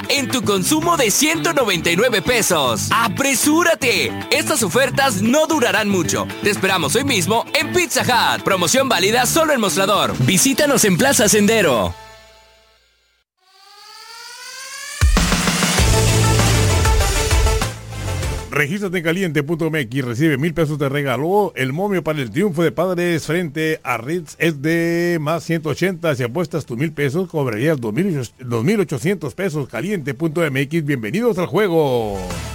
extra en tu consumo de 199 pesos. ¡Apresúrate! Estas ofertas no durarán mucho. Te esperamos hoy mismo en Pizza Hut. Promoción válida solo en Mostrador. Visítanos en Plaza Sendero. Regístrate en caliente.mx, recibe 1,000 pesos de regalo. El momio para el triunfo de Padres frente a Ritz es de más 180. Si apuestas tus 1,000 pesos, cobrarías 2,800 pesos. Caliente.mx, bienvenidos al juego.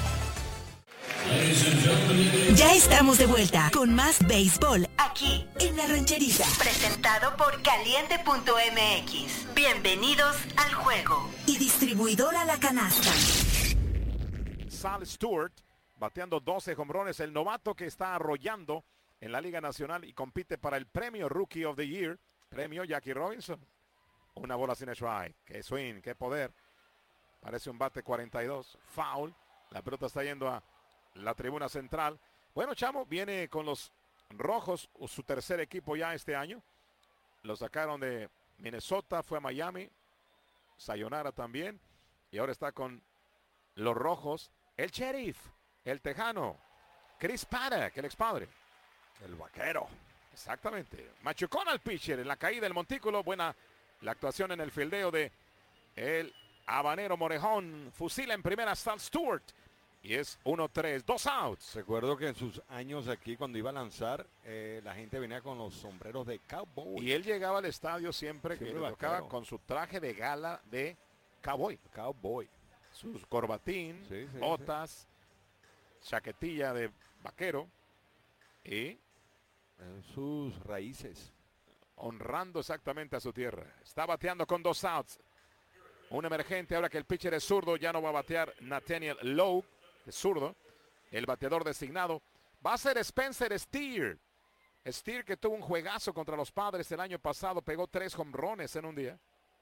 Ya estamos de vuelta con más béisbol aquí en La Rancherita. Presentado por Caliente.mx. Bienvenidos al juego. Y distribuidora La Canasta. Sal Stewart bateando 12 jonrones, el novato que está arrollando en la Liga Nacional y compite para el premio Rookie of the Year, premio Jackie Robinson. Una bola sin strike, qué swing, qué poder. Parece un bate 42, foul. La pelota está yendo a la tribuna central. Bueno, Chamo, viene con los Rojos, su tercer equipo ya este año. Lo sacaron de Minnesota, fue a Miami, sayonara también. Y ahora está con los Rojos. El Sheriff, el Tejano, Chris Paddock, el expadre. El Vaquero. Exactamente. Machucón al pitcher en la caída del montículo. Buena la actuación en el fildeo de el habanero Morejón. Fusila en primera Sal Stewart. Y es 1-3, 2 outs. Recuerdo que en sus años aquí, cuando iba a lanzar, la gente venía con los sombreros de cowboy. Y él llegaba al estadio siempre que le tocaba con su traje de gala de cowboy. Cowboy. Sus corbatín, botas, chaquetilla de vaquero y sus raíces. Honrando exactamente a su tierra. Está bateando con 2 outs. Un emergente, ahora que el pitcher es zurdo, ya no va a batear Nathaniel Lowe, es zurdo. El bateador designado va a ser Spencer Steer. Steer, que tuvo un juegazo contra los Padres el año pasado, pegó 3 jonrones en un día.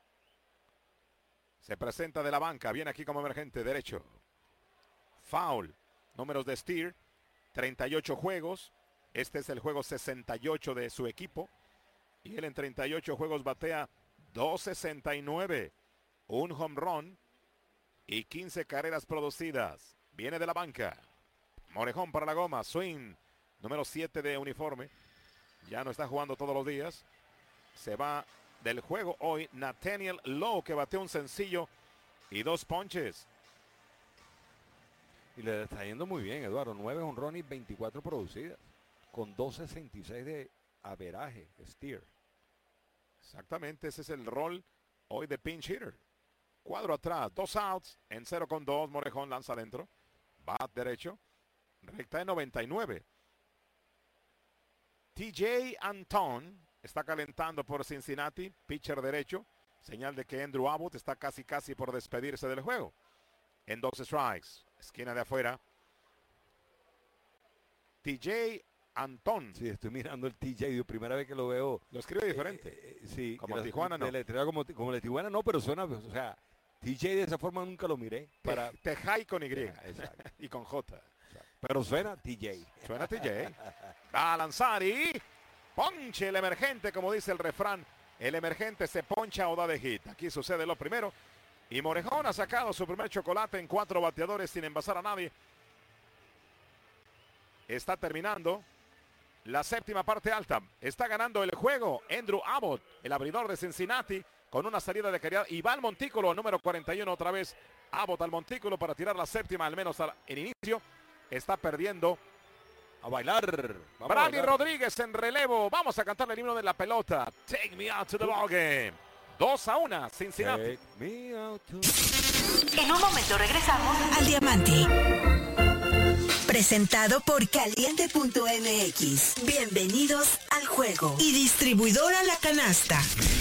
Se presenta de la banca, viene aquí como emergente, derecho. Foul. Números de Steer, 38 juegos. Este es el juego 68 de su equipo. Y él en 38 juegos batea 269. Un home run y 15 carreras producidas. Viene de la banca. Morejón para la goma, swing. Número 7 de uniforme. Ya no está jugando todos los días. Se va del juego hoy Nathaniel Lowe, que bateó un sencillo y 2 ponches. Y le está yendo muy bien, Eduardo. 9 honrones y 24 producidas. Con 2.66 de averaje, Steer. Exactamente, ese es el rol hoy de pinch hitter. Cuadro atrás, 2 outs, en 0-2, Morejón lanza adentro. Bat derecho, recta de 99. TJ Antone está calentando por Cincinnati, pitcher derecho. Señal de que Andrew Abbott está casi por despedirse del juego. En 2 strikes, esquina de afuera. TJ Antone. Sí, estoy mirando el TJ, primera vez que lo veo. Lo escribe diferente. Sí. Como Tijuana no. Como la Tijuana no, pero suena, o sea, TJ de esa forma nunca lo miré. Para Tejay con Y. Exacto. Y con J. Exacto. Pero suena TJ. Suena TJ. Va a lanzar y ponche el emergente, como dice el refrán. El emergente se poncha o da de hit. Aquí sucede lo primero. Y Morejón ha sacado su primer chocolate en 4 bateadores sin envasar a nadie. Está terminando la 7ª parte alta. Está ganando el juego Andrew Abbott, el abridor de Cincinnati, con una salida de calidad. Y va al montículo, número 41 otra vez. Abbott al montículo para tirar la 7ª, al menos en inicio. Está perdiendo. A bailar. Bradley Rodríguez en relevo. Vamos a cantarle el himno de la pelota. Take me out to the ball game. 2-1, Cincinnati. Take me out to... En un momento regresamos al Diamante. Presentado por Caliente.mx. Bienvenidos al juego. Y distribuidora La Canasta.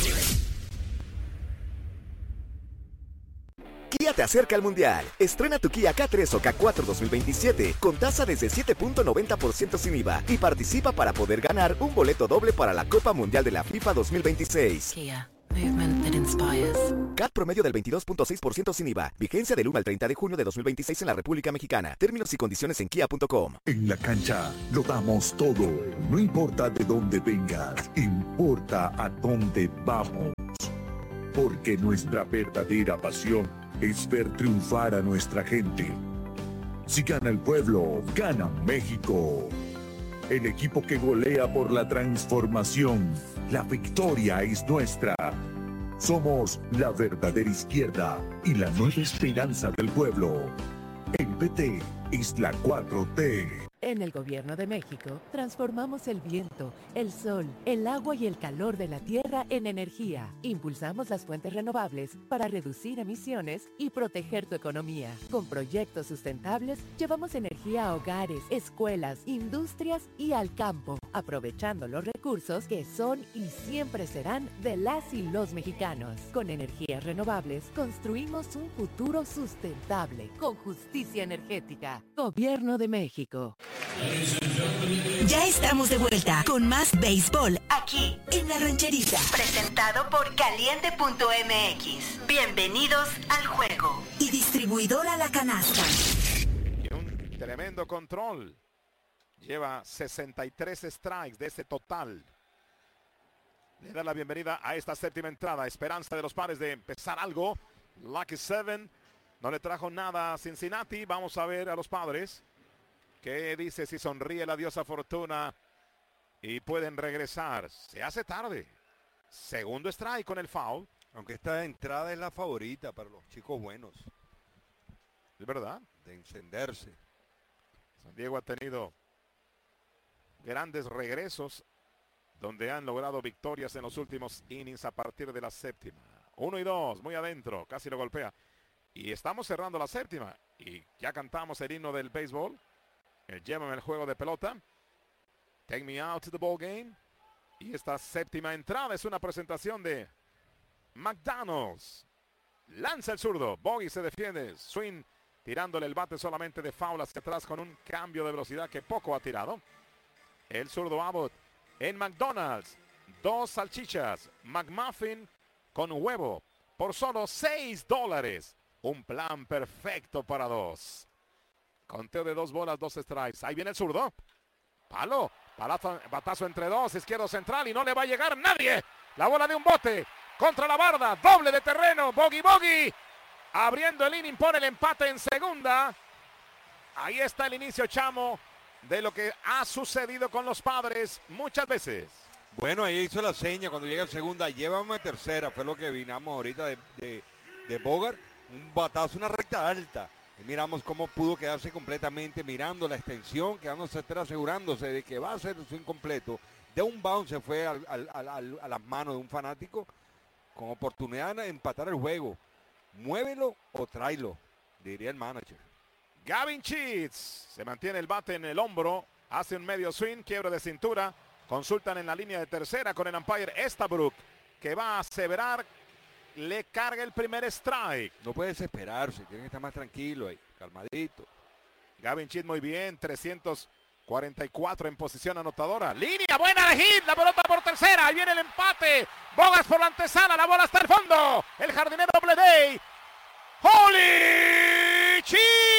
Kia te acerca al Mundial. Estrena tu Kia K3 o K4 2027 con tasa desde 7.90% sin IVA y participa para poder ganar un boleto doble para la Copa Mundial de la FIFA 2026. Kia, movement that inspires. CAT promedio del 22.6% sin IVA. Vigencia del 1 al 30 de junio de 2026 en la República Mexicana. Términos y condiciones en kia.com. En la cancha lo damos todo. No importa de dónde vengas, importa a dónde vamos. Porque nuestra verdadera pasión es ver triunfar a nuestra gente. Si gana el pueblo, gana México. El equipo que golea por la transformación. La victoria es nuestra. Somos la verdadera izquierda y la nueva esperanza del pueblo. El PT es la 4T. En el Gobierno de México, transformamos el viento, el sol, el agua y el calor de la tierra en energía. Impulsamos las fuentes renovables para reducir emisiones y proteger tu economía. Con proyectos sustentables, llevamos energía a hogares, escuelas, industrias y al campo, aprovechando los recursos que son y siempre serán de las y los mexicanos. Con energías renovables, construimos un futuro sustentable, con justicia energética. Gobierno de México. Ya estamos de vuelta con más béisbol aquí en La Rancherita. Presentado por Caliente.mx. Bienvenidos al juego. Y distribuidora La Canasta. Y un tremendo control. Lleva 63 strikes de ese total. Le da la bienvenida a esta séptima entrada. Esperanza de los Padres de empezar algo. Lucky Seven. No le trajo nada a Cincinnati. Vamos a ver a los Padres. ¿Qué dice si sonríe la diosa Fortuna y pueden regresar? Se hace tarde. Segundo strike con el foul. Aunque esta entrada es la favorita para los chicos buenos. ¿Es verdad? De encenderse. San Diego ha tenido grandes regresos donde han logrado victorias en los últimos innings a partir de la séptima. 1-2, muy adentro, casi lo golpea. Y estamos cerrando la séptima. Y ya cantamos el himno del béisbol. Llévame el juego de pelota. Take me out to the ball game. Y esta séptima entrada es una presentación de McDonald's. Lanza el zurdo. Bogey se defiende. Swing tirándole el bate solamente de foul hacia atrás con un cambio de velocidad que poco ha tirado. El zurdo Abbott en McDonald's. 2 salchichas. McMuffin con huevo por solo $6. Un plan perfecto para 2. Conteo de 2 bolas, 2 strikes. Ahí viene el zurdo. Palo. Batazo entre 2. Izquierdo central y no le va a llegar nadie. La bola de un bote. Contra la barda. Doble de terreno. Bogey. Abriendo el inning. Pone el empate en segunda. Ahí está el inicio, Chamo, de lo que ha sucedido con los Padres muchas veces. Bueno, ahí hizo la seña cuando llega el segunda. Llévame a tercera. Fue lo que vinamos ahorita de Bogart. Un batazo, una recta alta. Y miramos cómo pudo quedarse completamente mirando la extensión, quedándose atrás, asegurándose de que va a ser su incompleto. De un bounce se fue a las manos de un fanático con oportunidad de empatar el juego. Muévelo o tráelo, diría el manager. Gavin Cheats se mantiene el bate en el hombro, hace un medio swing, quiebra de cintura. Consultan en la línea de tercera con el umpire Estabrook, que va a aseverar. Le carga el primer strike. No puede desesperarse, tiene que estar más tranquilo ahí, calmadito. Gavin Cheats muy bien, 344 en posición anotadora. Línea buena de hit, la pelota por tercera, ahí viene el empate. Bogas por la antesala, la bola hasta el fondo. El jardinero Bleday. ¡Holy Cheats!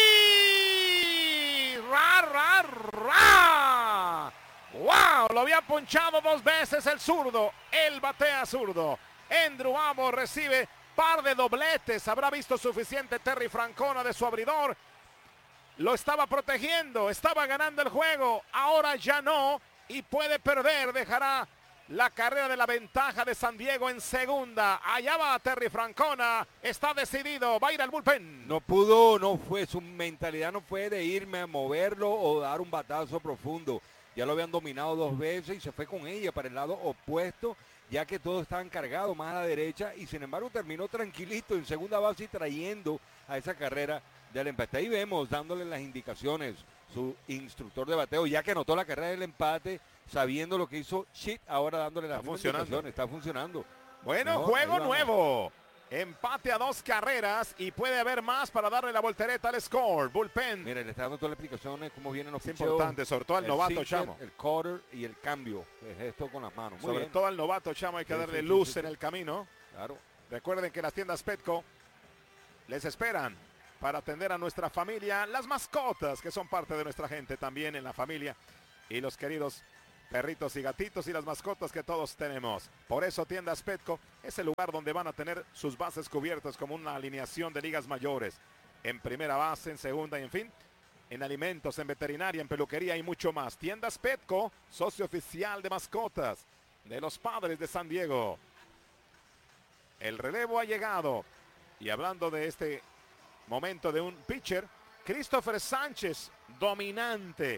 ¡Ra! ¡Wow! Lo había ponchado 2 veces el zurdo. Él batea zurdo. Andrew Abbott recibe par de dobletes. Habrá visto suficiente Terry Francona de su abridor. Lo estaba protegiendo, estaba ganando el juego. Ahora ya no y puede perder. Dejará la carrera de la ventaja de San Diego en segunda. Allá va Terry Francona. Está decidido, va a ir al bullpen. No pudo, no fue, su mentalidad no fue de irme a moverlo o dar un batazo profundo. Ya lo habían dominado 2 veces y se fue con ella para el lado opuesto, ya que todos estaban cargados más a la derecha y sin embargo terminó tranquilito en segunda base y trayendo a esa carrera del empate. Ahí vemos dándole las indicaciones su instructor de bateo, ya que anotó la carrera del empate, sabiendo lo que hizo Cheat, ahora dándole las indicaciones. Está funcionando. Bueno, Mejor, juego nuevo. Empate a 2 carreras y puede haber más para darle la voltereta al score. Bullpen. Mira, le está dando todas las explicaciones cómo vienen los Es picheos. importante, sobre todo al novato, sinker, Chamo. el quarter y el cambio. Es esto con las manos. Muy Sobre bien. todo al novato, Chamo, hay que Sí, darle sí, luz sí, sí. en el camino. Claro. Recuerden que las tiendas Petco les esperan para atender a nuestra familia, las mascotas que son parte de nuestra gente también en la familia y los queridos perritos y gatitos y las mascotas que todos tenemos. Por eso Tiendas Petco es el lugar donde van a tener sus bases cubiertas como una alineación de ligas mayores. En primera base, en segunda y en fin, en alimentos, en veterinaria, en peluquería y mucho más. Tiendas Petco, socio oficial de mascotas de los Padres de San Diego. El relevo ha llegado. Y hablando de este momento de un pitcher, Christopher Sánchez, dominante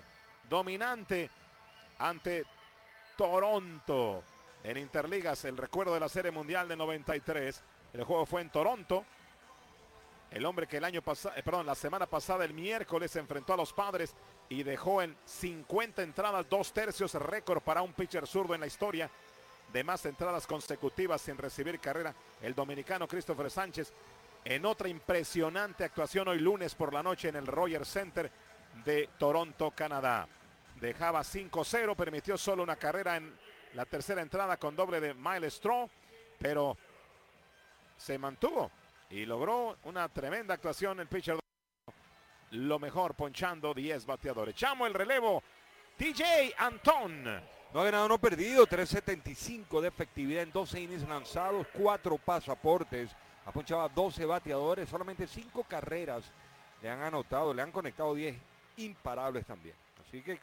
ante Toronto en Interligas. El recuerdo de la Serie Mundial de 93. El juego fue en Toronto. El hombre que la semana pasada, el miércoles, se enfrentó a los Padres y dejó en 50 entradas, 2/3, récord para un pitcher zurdo en la historia de más entradas consecutivas sin recibir carrera. El dominicano Christopher Sánchez, en otra impresionante actuación hoy lunes por la noche en el Rogers Center de Toronto, Canadá. Dejaba 5-0, permitió solo una carrera en la tercera entrada con doble de Miles Straw, pero se mantuvo y logró una tremenda actuación el pitcher. Lo mejor, ponchando 10 bateadores. Chamo el relevo, TJ Antón. No ha ganado, no ha perdido, 3.75 de efectividad en 12 innings lanzados, 4 pasaportes, ha ponchado a 12 bateadores, solamente 5 carreras le han anotado, le han conectado 10 imparables también. Así que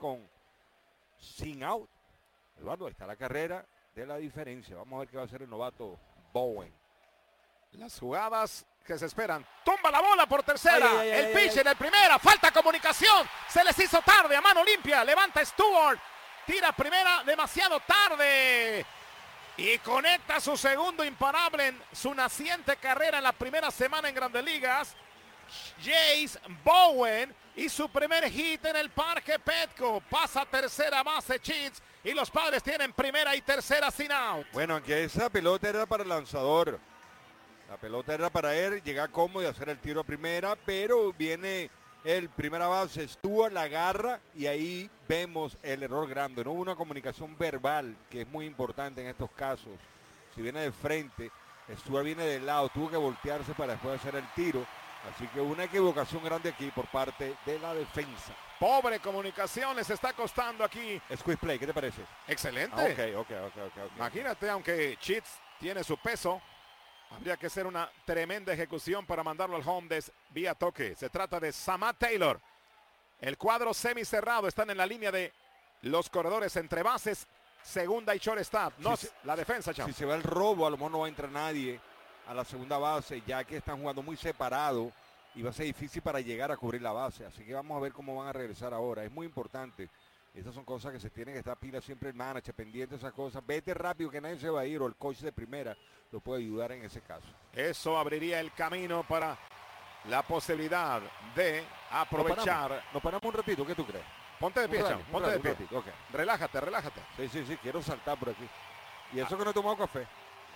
sin out, Eduardo, ahí está la carrera de la diferencia. Vamos a ver qué va a hacer el novato Bowen. Las jugadas que se esperan. Tumba la bola por tercera. El pitcher en primera. Falta comunicación. Se les hizo tarde a mano limpia. Levanta Stewart. Tira primera demasiado tarde. Y conecta su segundo imparable en su naciente carrera en la primera semana en Grandes Ligas. Jace Bowen y su primer hit en el Parque Petco. Pasa a tercera base Cheats y los Padres tienen primera y tercera sin out. Bueno, aunque esa pelota era para el lanzador. La pelota era para él llegar cómodo y hacer el tiro a primera, pero viene el primera base, Stuart, la agarra y ahí vemos el error grande. No hubo una comunicación verbal, que es muy importante en estos casos. Si viene de frente, Stuart viene del lado, tuvo que voltearse para después hacer el tiro. Así que una equivocación grande aquí por parte de la defensa. Pobre comunicación, les está costando aquí. Squeeze play, ¿qué te parece? Excelente. Ok. Imagínate, aunque Cheats tiene su peso, habría que hacer una tremenda ejecución para mandarlo al home vía toque. Se trata de Samad Taylor. El cuadro semicerrado, están en la línea de los corredores entre bases, segunda y shortstop. No, la defensa, chamo. Si se va el robo, a lo mejor no va a entrar nadie a la segunda base, ya que están jugando muy separado y va a ser difícil para llegar a cubrir la base. Así que vamos a ver cómo van a regresar ahora. Es muy importante. Estas son cosas que se tienen que estar pila siempre el manager, pendiente de esas cosas. Vete rápido que nadie se va a ir, o el coach de primera lo puede ayudar en ese caso. Eso abriría el camino para la posibilidad de aprovechar. Nos paramos un ratito, ¿qué tú crees? Ponte de pie, chamo, ponte de pie. Ratito, okay. Relájate. Sí, quiero saltar por aquí. Y eso que no he tomado café.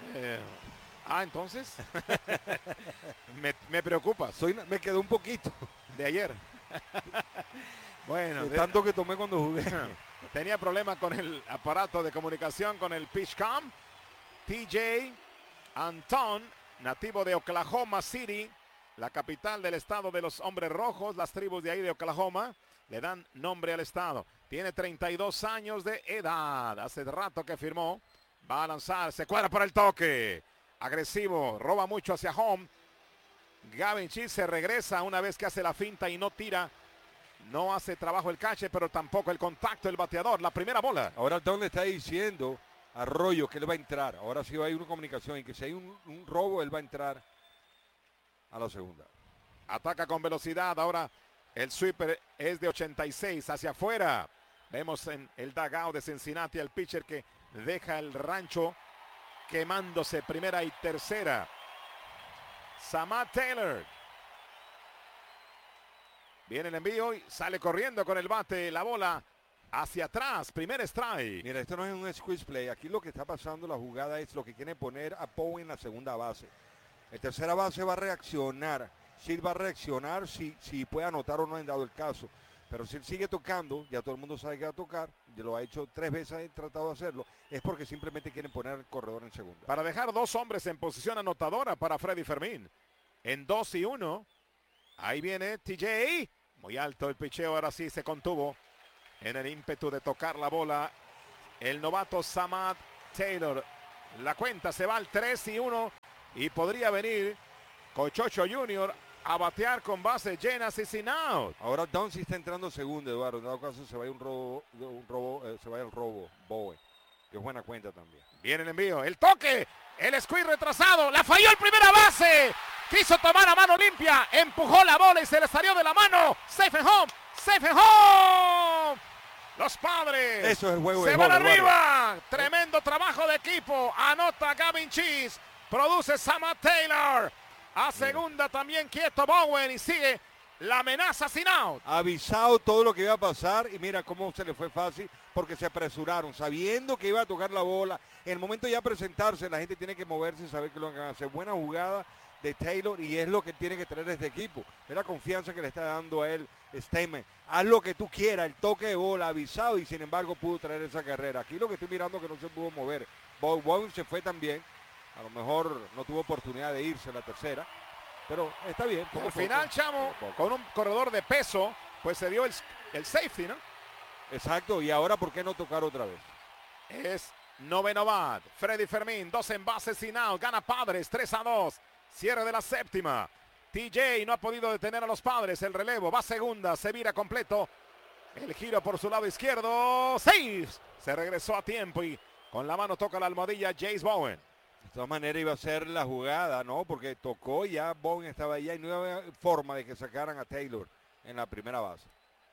Entonces me preocupa. Me quedó un poquito de ayer. Bueno, tanto que tomé cuando jugué. Tenía problemas con el aparato de comunicación, con el PitchCom. TJ Antón, nativo de Oklahoma City, la capital del estado de los hombres rojos. Las tribus de ahí de Oklahoma le dan nombre al estado. Tiene 32 años de edad. Hace rato que firmó. Va a lanzar, se cuadra para el toque. Agresivo, roba mucho hacia home. Gavin Cheats se regresa una vez que hace la finta y no tira. No hace trabajo el catcher, pero tampoco el contacto del bateador. La primera bola. Ahora Tom le está diciendo a Arroyo que él va a entrar. Ahora sí va a ir una comunicación y que si hay un robo, él va a entrar a la segunda. Ataca con velocidad. Ahora el sweeper es de 86 hacia afuera. Vemos en el dugout de Cincinnati al pitcher que deja el rancho quemándose primera y tercera. Samad Taylor. Viene el envío y sale corriendo con el bate. La bola hacia atrás. Primer strike. Mira, esto no es un squeeze play. Aquí lo que está pasando, la jugada es lo que quiere poner a Bowen en la segunda base. El tercera base va a reaccionar. Sid va a reaccionar si puede anotar o no en dado el caso. Pero si él sigue tocando, ya todo el mundo sabe que va a tocar, ya lo ha hecho 3 veces, ha tratado de hacerlo, es porque simplemente quieren poner al corredor en segunda. Para dejar 2 hombres en posición anotadora para Freddy Fermín. En 2-1. Ahí viene TJ. Muy alto el picheo, ahora sí se contuvo en el ímpetu de tocar la bola. el novato Samad Taylor. La cuenta se va al 3-1 y podría venir Cochocho Jr. a batear con bases llenas y sin out. Ahora Doncic está entrando segundo, Eduardo. En dado caso se vaya se vaya el robo, Bowen. Que es buena cuenta también. Viene el envío, el toque, el squeeze retrasado, la falló el primera base. Quiso tomar a mano limpia, empujó la bola y se le salió de la mano. Safe and home, safe and home. Los Padres Eso es el juego se de van Eduardo. arriba. Tremendo trabajo de equipo. Anota Gavin Cheese. Produce Samad Taylor. A segunda también quieto Bowen y sigue la amenaza sin out. Avisado todo lo que iba a pasar y mira cómo se le fue fácil porque se apresuraron, sabiendo que iba a tocar la bola. En el momento ya presentarse, la gente tiene que moverse y saber que lo van a hacer. Buena jugada de Taylor y es lo que tiene que traer este equipo. Es la confianza que le está dando a él Statement. Haz lo que tú quieras, el toque de bola avisado y sin embargo pudo traer esa carrera. Aquí lo que estoy mirando que no se pudo mover. Bowen se fue también. A lo mejor no tuvo oportunidad de irse la tercera. Pero está bien. Al final, Chamo, con un corredor de peso, pues se dio el safety, ¿no? Exacto. Y ahora, ¿por qué no tocar otra vez? Es noveno bat. Freddy Fermín, 2 envases sin out. Gana Padres, 3-2. Cierre de la séptima. TJ no ha podido detener a los Padres. El relevo va segunda. Se vira completo. El giro por su lado izquierdo. 6. Se regresó a tiempo y con la mano toca la almohadilla Jace Bowen. De todas maneras iba a ser la jugada, ¿no? Porque tocó y ya Bowen estaba allá y no había forma de que sacaran a Taylor en la primera base.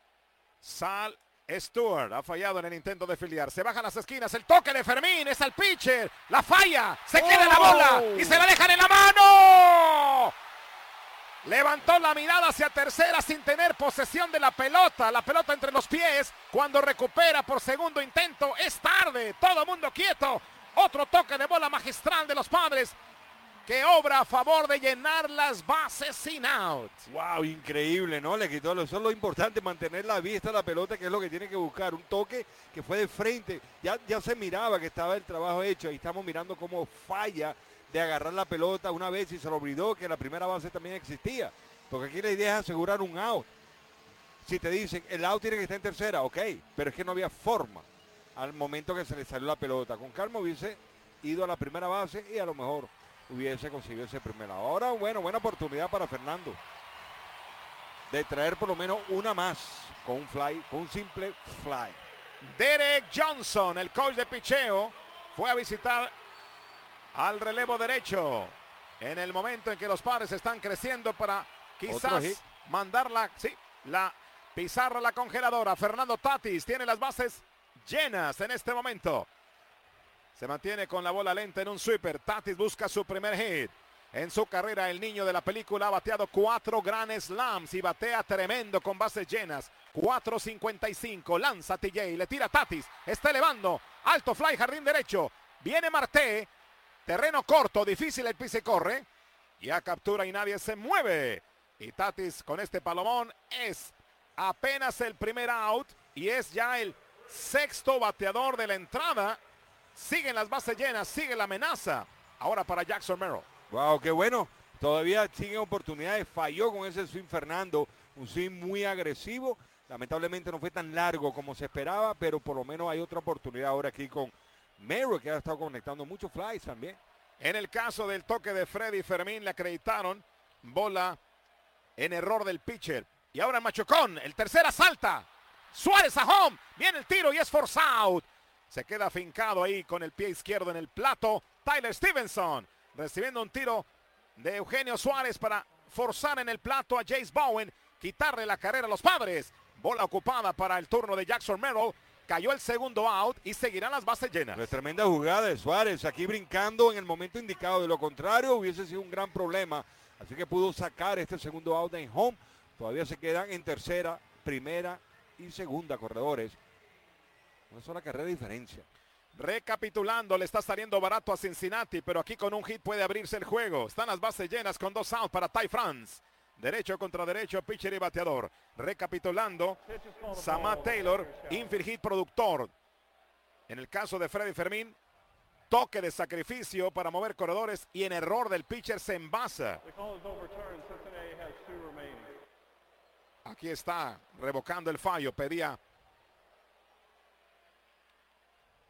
Sal Stewart ha fallado en el intento de filiar. Se bajan las esquinas. El toque de Fermín es al pitcher. La falla. Se queda la bola y se la dejan en la mano. Levantó la mirada hacia tercera sin tener posesión de la pelota. La pelota entre los pies. Cuando recupera por segundo intento es tarde. Todo mundo quieto. Otro toque de bola magistral de los Padres que obra a favor de llenar las bases sin out. Wow, increíble, ¿no? Le quitó, eso es lo importante, mantener la vista a la pelota, que es lo que tiene que buscar. Un toque que fue de frente. Ya se miraba que estaba el trabajo hecho. Ahí estamos mirando cómo falla de agarrar la pelota una vez y se le olvidó que la primera base también existía. Porque aquí la idea es asegurar un out. Si te dicen, el out tiene que estar en tercera, ok, pero es que no había forma al momento que se le salió la pelota. Con calma hubiese ido a la primera base y a lo mejor hubiese conseguido ese primer out. Ahora, bueno, buena oportunidad para Fernando de traer por lo menos una más con un fly, con un simple fly. Derek Johnson, el coach de picheo, fue a visitar al relevo derecho en el momento en que los Padres están creciendo para quizás mandarla, sí, la pizarra a la congeladora. Fernando Tatis tiene las bases llenas en este momento. Se mantiene con la bola lenta en un sweeper. Tatis busca su primer hit. En su carrera, el niño de la película ha bateado 4 Grand Slams y batea tremendo con bases llenas. 4.55. Lanza TJ, le tira Tatis. Está elevando. Alto fly, jardín derecho. Viene Marte. Terreno corto, difícil el pise corre. Ya captura y nadie se mueve. Y Tatis con este palomón es apenas el primer out. Y es ya el sexto bateador de la entrada. Siguen las bases llenas, sigue la amenaza. Ahora para Jackson Merrill. Wow, qué bueno. Todavía sigue oportunidades. Falló con ese swing Fernando. Un swing muy agresivo. Lamentablemente no fue tan largo como se esperaba, pero por lo menos hay otra oportunidad ahora aquí con Merrill, que ha estado conectando muchos flies también. En el caso del toque de Freddy Fermín le acreditaron bola en error del pitcher. Y ahora Machucón, el tercera salta. Suárez a home. Viene el tiro y es force out. Se queda afincado ahí con el pie izquierdo en el plato. Tyler Stevenson recibiendo un tiro de Eugenio Suárez para forzar en el plato a Jace Bowen. Quitarle la carrera a los Padres. Bola ocupada para el turno de Jackson Merrill. Cayó el segundo out y seguirán las bases llenas. Es tremenda jugada de Suárez, aquí brincando en el momento indicado. De lo contrario, hubiese sido un gran problema. Así que pudo sacar este segundo out en home. Todavía se quedan en tercera, primera y segunda corredores. Una sola carrera de diferencia. Recapitulando, le está saliendo barato a Cincinnati, pero aquí con un hit puede abrirse el juego. Están las bases llenas con 2 outs para Ty France. Derecho contra derecho, pitcher y bateador. Recapitulando, Samad Taylor, infield hit productor. En el caso de Freddy Fermín, toque de sacrificio para mover corredores y en error del pitcher se envasa. Aquí está, revocando el fallo, pedía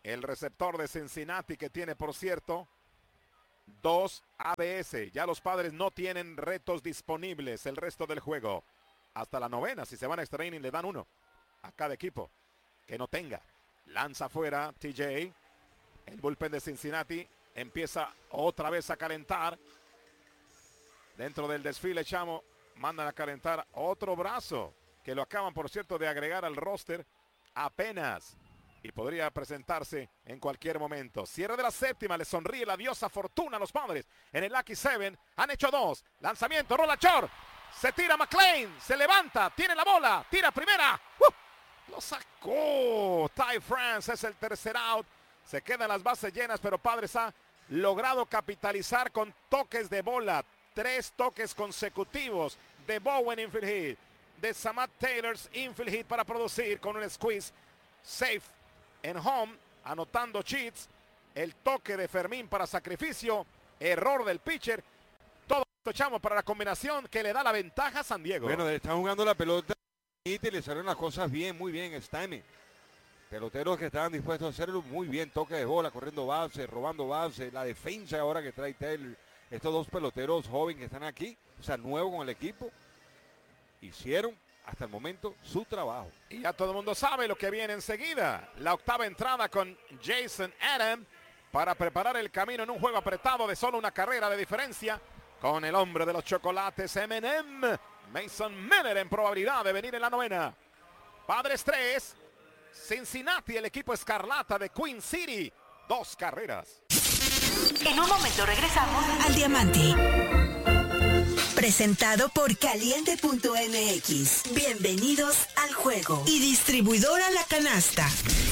el receptor de Cincinnati, que tiene, por cierto, 2 ABS. Ya los Padres no tienen retos disponibles el resto del juego. Hasta la novena, si se van a extra inning, le dan 1 a cada equipo que no tenga. Lanza afuera TJ. El bullpen de Cincinnati empieza otra vez a calentar. Dentro del desfile, Chamo, mandan a calentar otro brazo, que lo acaban, por cierto, de agregar al roster apenas. Y podría presentarse en cualquier momento. Cierre de la séptima, le sonríe la diosa fortuna a los Padres. En el Lucky 7 han hecho 2. Lanzamiento, rola short. Se tira McLean, se levanta, tiene la bola, tira primera. Lo sacó. Ty France es el tercer out. Se quedan las bases llenas, pero Padres ha logrado capitalizar con toques de bola. 3 toques consecutivos de Bowen infield hit, de Samad Taylor's infield hit para producir con un squeeze safe en home, anotando cheats. El toque de Fermín para sacrificio, error del pitcher. Todo esto, Chamo, para la combinación que le da la ventaja a San Diego. Bueno, están jugando la pelota y le salieron las cosas bien, muy bien. Stanley, peloteros que estaban dispuestos a hacerlo muy bien. Toque de bola, corriendo base, robando base. La defensa ahora que trae Taylor. Estos 2 peloteros jóvenes que están aquí, o sea, nuevos con el equipo, hicieron hasta el momento su trabajo. Y ya todo el mundo sabe lo que viene enseguida. La octava entrada con Jason Adam para preparar el camino en un juego apretado de solo una carrera de diferencia con el hombre de los chocolates, M&M, Mason Miller, en probabilidad de venir en la novena. Padres 3, Cincinnati, el equipo escarlata de Queen City, 2 carreras. En un momento regresamos al Diamante. Presentado por Caliente.mx. Bienvenidos al juego. Y distribuidora La Canasta.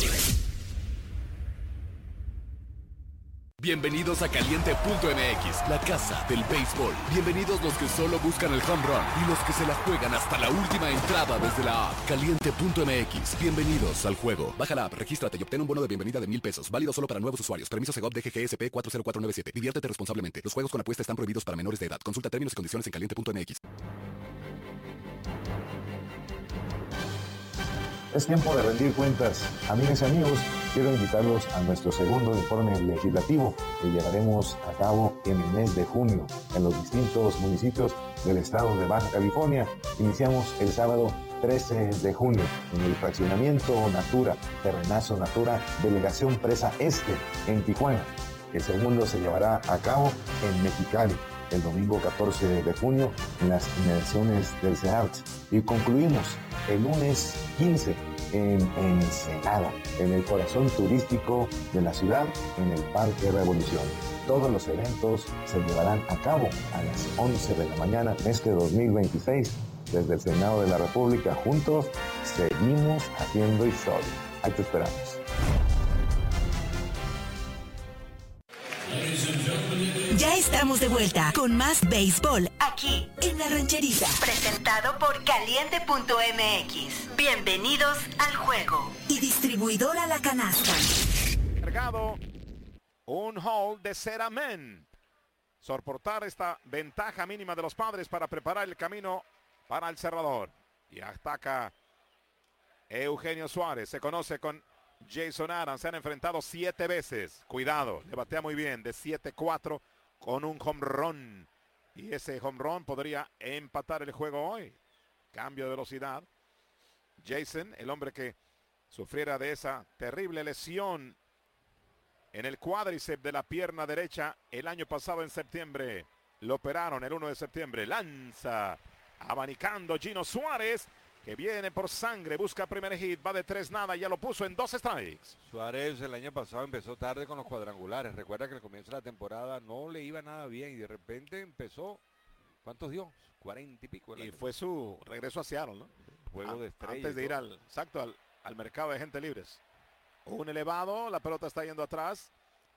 Bienvenidos a Caliente.mx, la casa del béisbol. Bienvenidos los que solo buscan el home run y los que se la juegan hasta la última entrada desde la app. Caliente.mx, bienvenidos al juego. Baja la app, regístrate y obtén un bono de bienvenida de $1,000. Válido solo para nuevos usuarios. Permiso Segov DGGSP 40497. Diviértete responsablemente. Los juegos con apuesta están prohibidos para menores de edad. Consulta términos y condiciones en Caliente.mx. Es tiempo de rendir cuentas. Amigas y amigos, quiero invitarlos a nuestro segundo informe legislativo que llevaremos a cabo en el mes de junio en los distintos municipios del estado de Baja California. Iniciamos el sábado 13 de junio en el fraccionamiento Natura, Terrenazo Natura, Delegación Presa Este, en Tijuana. El segundo se llevará a cabo en Mexicali el domingo 14 de junio en las inmediaciones del CEART. Y concluimos el lunes 15 en Ensenada, en el corazón turístico de la ciudad, en el Parque Revolución. Todos los eventos se llevarán a cabo a las 11 de la mañana en este 2026. Desde el Senado de la República, juntos seguimos haciendo historia. Ahí te esperamos. Ya estamos de vuelta con más béisbol aquí en La Rancherita. Presentado por Caliente.mx. Bienvenidos al juego. Y distribuidora La Canasta. Cargado un hold de Ceramen. Soportar esta ventaja mínima de los Padres para preparar el camino para el cerrador. Y ataca Eugenio Suárez. Se conoce con Jason Adams. Se han enfrentado 7 veces. Cuidado, le batea muy bien de 7-4 con un home run. Y ese home run podría empatar el juego hoy. Cambio de velocidad. Jason, el hombre que sufriera de esa terrible lesión en el cuádriceps de la pierna derecha el año pasado en septiembre. Lo operaron el 1 de septiembre. Lanza, abanicando Gino Suárez, que viene por sangre, busca primer hit, va de 3-0, ya lo puso en 2 strikes. Suárez el año pasado empezó tarde con los cuadrangulares. Recuerda que al comienzo de la temporada no le iba nada bien y de repente empezó, ¿cuántos dio? 40 y pico. Y fue su regreso a Seattle, ¿no? Juego de estrellas. Antes de ir al mercado de gente libres. Un elevado, la pelota está yendo atrás.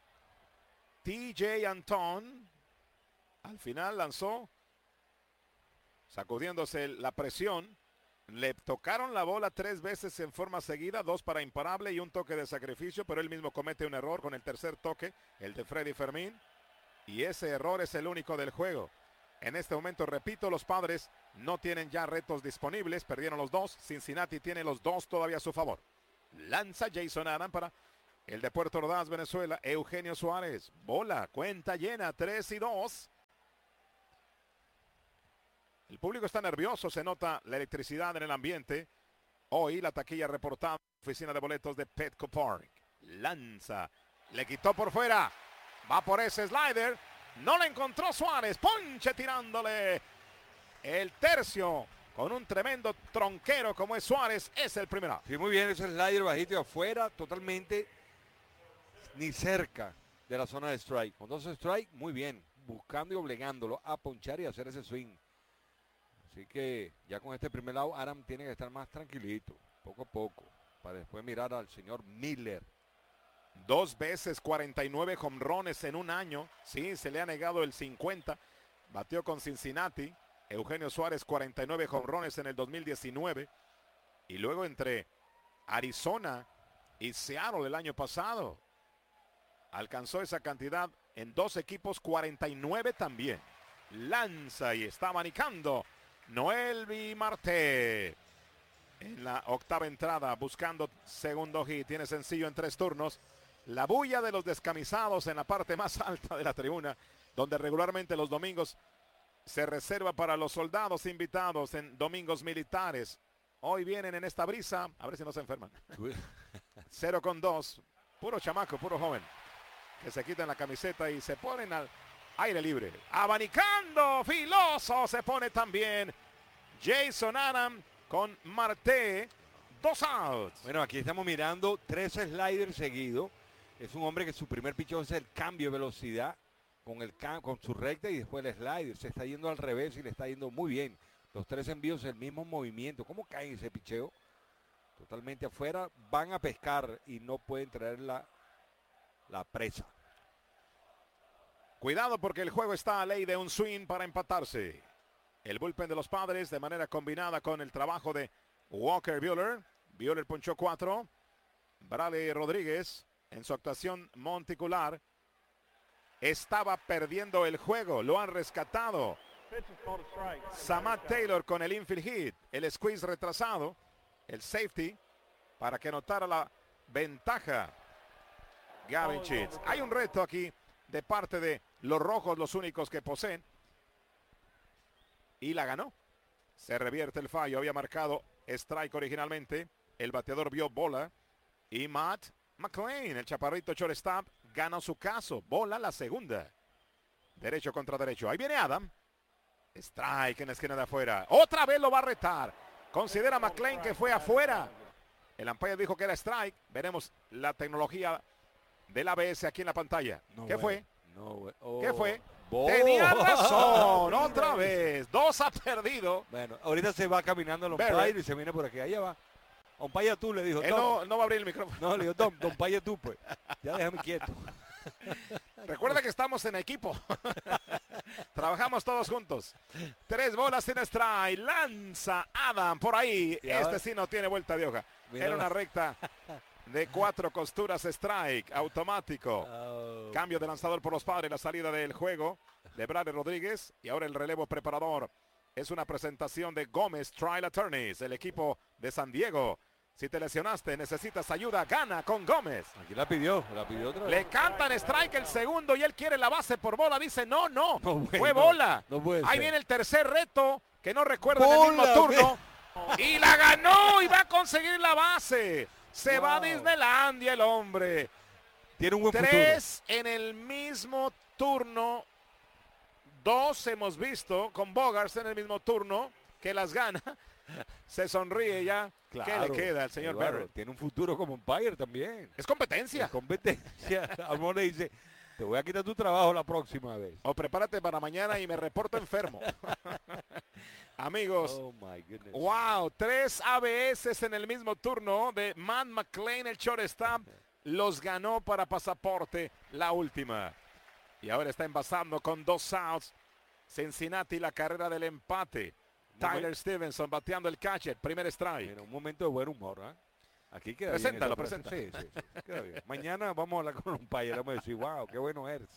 TJ Antón al final lanzó, sacudiéndose la presión. Le tocaron la bola 3 veces en forma seguida, 2 para imparable y un toque de sacrificio, pero él mismo comete un error con el tercer toque, el de Freddy Fermín, y ese error es el único del juego. En este momento, repito, los Padres no tienen ya retos disponibles, perdieron los 2, Cincinnati tiene los 2 todavía a su favor. Lanza Jason Adams para El de Puerto Ordaz, Venezuela, Eugenio Suárez. Bola, cuenta llena, 3-2. El público está nervioso, se nota la electricidad en el ambiente. Hoy la taquilla reportada, oficina de boletos de Petco Park. Lanza, le quitó por fuera. Va por ese slider. No le encontró Suárez. Ponche tirándole el tercio. Con un tremendo tronquero como es Suárez. Es el primero. Sí, muy bien, ese slider bajito y afuera, totalmente ni cerca de la zona de strike. Con 2 strike, muy bien. Buscando y obligándolo a ponchar y hacer ese swing. Así que ya con este primer lado, Adam tiene que estar más tranquilito, poco a poco, para después mirar al señor Miller. 2 veces 49 jonrones en un año. Sí, se le ha negado el 50. Batió con Cincinnati. Eugenio Suárez 49 jonrones en el 2019. Y luego entre Arizona y Seattle el año pasado. Alcanzó esa cantidad en 2 equipos, 49 también. Lanza y está abanicando Noelvi Marte. En la octava entrada, buscando segundo hit. Tiene sencillo en 3 turnos. La bulla de los descamisados en la parte más alta de la tribuna, donde regularmente los domingos se reserva para los soldados invitados en domingos militares. Hoy vienen en esta brisa, a ver si no se enferman. 0-2, puro chamaco, puro joven, que se quitan la camiseta y se ponen al aire libre. Abanicando, filoso, se pone también Jason Adam con Marte. 2 outs. Bueno, aquí estamos mirando 3 sliders seguidos. Es un hombre que su primer picheo es el cambio de velocidad con su recta y después el slider. Se está yendo al revés y le está yendo muy bien. Los 3 envíos, el mismo movimiento. ¿Cómo cae ese picheo? Totalmente afuera. Van a pescar y no pueden traer la presa. Cuidado porque el juego está a ley de un swing para empatarse. El bullpen de los Padres de manera combinada con el trabajo de Walker Buehler. Buehler ponchó 4. Bradley Rodríguez en su actuación monticular estaba perdiendo el juego. Lo han rescatado. Samad Taylor con el infield hit. El squeeze retrasado. El safety para que anotara la ventaja Gavin Sheets. Hay un reto aquí de parte de los rojos, los únicos que poseen. Y la ganó. Se revierte el fallo. Había marcado strike originalmente. El bateador vio bola. Y Matt McLain, el chaparrito shortstop, ganó su caso. Bola la segunda. Derecho contra derecho. Ahí viene Adam. Strike en la esquina de afuera. Otra vez lo va a retar. Considera McLain que fue afuera. El umpire dijo que era strike. Veremos la tecnología del ABS aquí en la pantalla. ¿Qué fue? ¿Qué fue? Tenía razón. Otra vez. 2 ha perdido. Bueno, ahorita se va caminando el umpire y se viene por aquí. Allá va. Umpire tú, le dijo. Él no va a abrir el micrófono. No, le dijo, umpire tú, pues. Ya déjame quieto. Recuerda que estamos en equipo. Trabajamos todos juntos. 3 bolas sin strike. Lanza Adam por ahí. Este sí no tiene vuelta de hoja. Mira, era una recta de 4 costuras, strike automático. Cambio de lanzador por los Padres. La salida del juego de Bradley Rodríguez. Y ahora el relevo preparador. Es una presentación de Gómez Trial Attorneys, el equipo de San Diego. Si te lesionaste, necesitas ayuda, gana con Gómez. Aquí la pidió otra vez. Le cantan strike el segundo y él quiere la base por bola. Dice, no, fue bola. No puede Ahí ser. viene el tercer reto, que no recuerda en el mismo turno. Y la ganó y va a conseguir la base. Se va a Disneylandia el hombre. Tiene un buen 3 en el mismo turno. 2 hemos visto con Bogaerts en el mismo turno, que las gana. Se sonríe ya. Claro, ¿qué le queda al señor Barrett? Tiene un futuro como umpire también. Es competencia. Es competencia. Amor le dice, te voy a quitar tu trabajo la próxima vez. O prepárate para mañana y me reporto enfermo. Amigos, wow, 3 ABS en el mismo turno de Matt McLain, el shortstop. Los ganó para pasaporte la última. Y ahora está envasando con 2 outs. Cincinnati, la carrera del empate. Tyler Stevenson bateando el catcher, primer strike. Mira, un momento de buen humor, ¿eh? Aquí queda Preséntalo, bien. presenta. Sí, queda bien. Mañana vamos a hablar con un umpire. Vamos a decir, wow, qué bueno eres.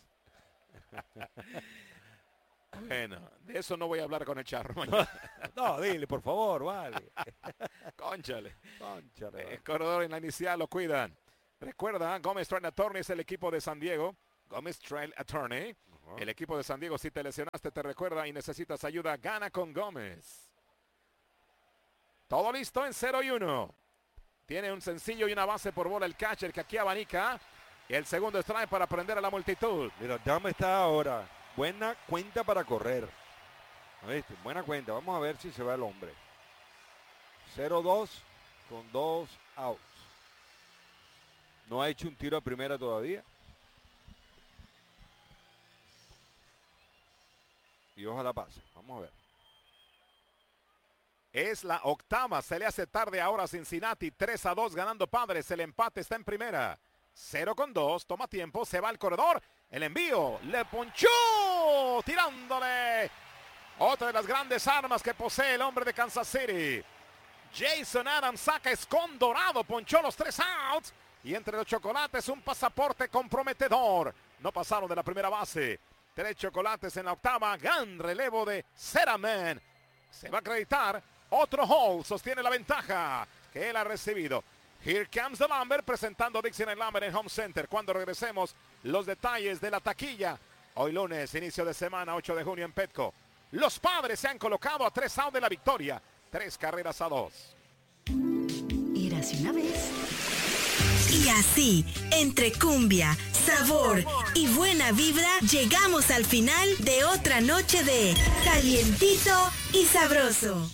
Bueno, de eso no voy a hablar con el Charro mañana. No, dile, por favor, vale. Cónchale. Cónchale. El corredor en la inicial lo cuidan. Recuerda, Gómez Trail Attorney es el equipo de San Diego. Gómez Trail Attorney. El equipo de San Diego, si te lesionaste, te recuerda y necesitas ayuda, gana con Gómez. Todo listo en 0-1. Tiene un sencillo y una base por bola el catcher que aquí abanica. Y el segundo strike para prender a la multitud. Mira, Dame está ahora. Buena cuenta para correr. ¿Viste? Buena cuenta. Vamos a ver si se va el hombre. 0-2 con 2 outs. No ha hecho un tiro a primera todavía. Y ojalá pase. Vamos a ver. Es la octava. Se le hace tarde ahora a Cincinnati. 3-2 ganando Padres. El empate está en primera. 0-2. Toma tiempo. Se va al corredor. El envío. Le ponchó. Tirándole. Otra de las grandes armas que posee el hombre de Kansas City. Jason Adams saca escondorado. Ponchó los 3 outs. Y entre los chocolates un pasaporte comprometedor. No pasaron de la primera base. 3 chocolates en la octava. Gran relevo de Ceraman. Se va a acreditar. Otro Hall sostiene la ventaja que él ha recibido. Here comes the Lambert presentando Dixieland Lambert en Home Center. Cuando regresemos, los detalles de la taquilla. Hoy lunes, inicio de semana, 8 de junio en Petco. Los Padres se han colocado a 3 outs de la victoria. 3 carreras a 2. Érase una vez. Y así, entre cumbia, sabor y buena vibra, llegamos al final de otra noche de Calientito y Sabroso.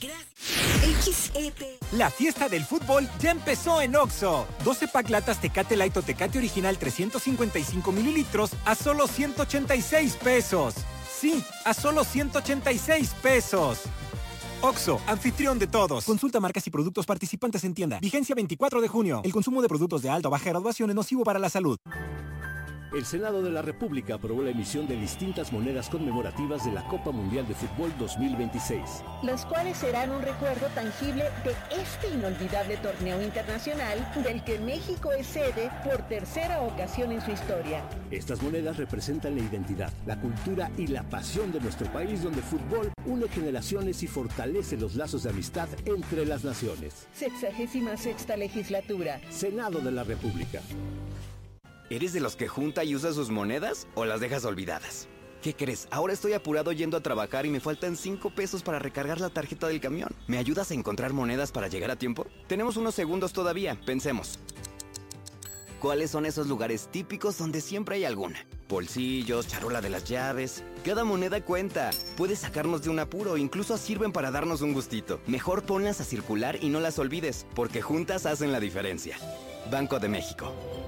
XEP. La fiesta del fútbol ya empezó en OXXO. 12 pack latas Tecate Light o Tecate Original 355 mililitros a solo 186 pesos. Sí, a solo 186 pesos. OXXO, anfitrión de todos. Consulta marcas y productos participantes en tienda. Vigencia 24 de junio. El consumo de productos de alta o baja graduación es nocivo para la salud. El Senado de la República aprobó la emisión de distintas monedas conmemorativas de la Copa Mundial de Fútbol 2026. Las cuales serán un recuerdo tangible de este inolvidable torneo internacional del que México es sede por tercera ocasión en su historia. Estas monedas representan la identidad, la cultura y la pasión de nuestro país, donde el fútbol une generaciones y fortalece los lazos de amistad entre las naciones. 66ª legislatura. Senado de la República. ¿Eres de los que junta y usa sus monedas o las dejas olvidadas? ¿Qué crees? Ahora estoy apurado yendo a trabajar y me faltan 5 pesos para recargar la tarjeta del camión. ¿Me ayudas a encontrar monedas para llegar a tiempo? Tenemos unos segundos todavía, pensemos. ¿Cuáles son esos lugares típicos donde siempre hay alguna? Bolsillos, charola de las llaves. Cada moneda cuenta. Puede sacarnos de un apuro, incluso sirven para darnos un gustito. Mejor ponlas a circular y no las olvides, porque juntas hacen la diferencia. Banco de México.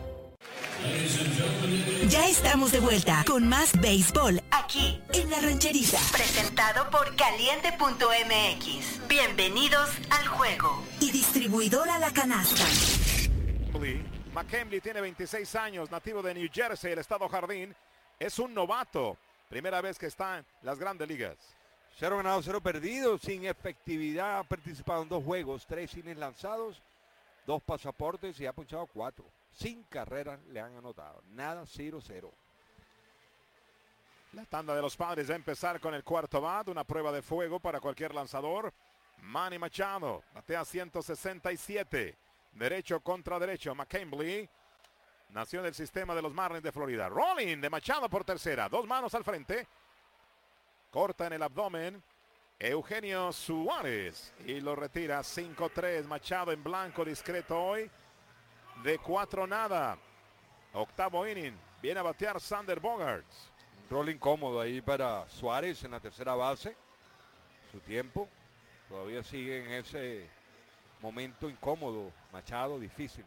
Ya estamos de vuelta con más béisbol aquí en La Rancherita. Presentado por Caliente.mx. Bienvenidos al juego. Y distribuidora La Canasta. McKinley tiene 26 años, nativo de New Jersey, el estado Jardín. Es un novato. Primera vez que está en las grandes ligas. 0 ganados, 0 perdidos, sin efectividad. Ha participado en 2 juegos, 3 innings lanzados, 2 pasaportes y ha punchado 4. 5 carreras le han anotado. Nada, 0-0. La tanda de los Padres va a empezar con el cuarto bat. Una prueba de fuego para cualquier lanzador. Manny Machado batea 167. Derecho contra derecho. McKinley nació en el sistema de los Marlins de Florida. Rolling de Machado por tercera. 2 manos al frente. Corta en el abdomen. Eugenio Suárez. Y lo retira 5-3. Machado en blanco discreto hoy. De 4-0. Octavo inning. Viene a batear Sander Bogaerts. Un rol incómodo ahí para Suárez en la tercera base. Su tiempo. Todavía sigue en ese momento incómodo. Machado, difícil.